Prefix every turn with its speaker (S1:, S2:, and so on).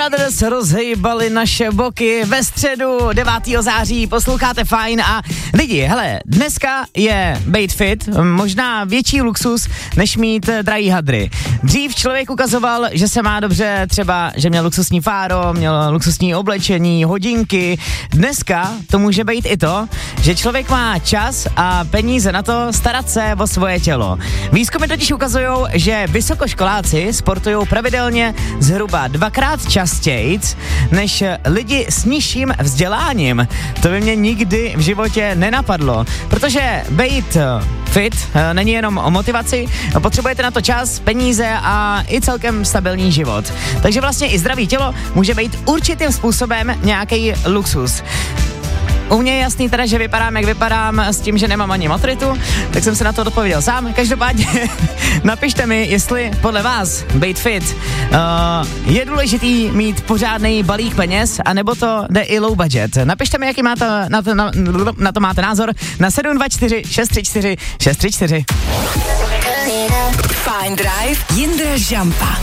S1: Brothers rozhejbali naše boky ve středu 9. září, posloucháte Fajn a lidi, hele, dneska je bejt fit, možná větší luxus, než mít drahý hadry. Dřív člověk ukazoval, že se má dobře, třeba, že měl luxusní fáro, měl luxusní oblečení, hodinky. Dneska to může být i to, že člověk má čas a peníze na to starat se o svoje tělo. Výzkumy totiž ukazují, že vysokoškoláci sportují pravidelně zhruba 2x častějc než lidi s nižším vzděláním. To by mě nikdy v životě nenapadlo, protože bejt fit není jenom o motivaci, potřebujete na to čas, peníze a i celkem stabilní život. Takže vlastně i zdravý tělo může být určitým způsobem nějaký luxus. U mě je jasný teda, že vypadám, jak vypadám, s tím, že nemám ani maturitu, tak jsem se na to odpověděl sám. Každopádně napište mi, jestli podle vás bejt fit je důležitý mít pořádný balík peněz, anebo to jde i low budget. Napište mi, jaký máte na to máte názor na 724 634 634.
S2: Fajn Drive, Jindra Žampa.